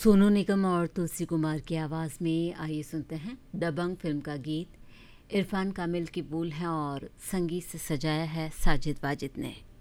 सोनू निगम और तुलसी कुमार की आवाज़ में आइए सुनते हैं दबंग फिल्म का गीत। इरफान कामिल की बोल है और संगीत से सजाया है साजिद वाजिद ने।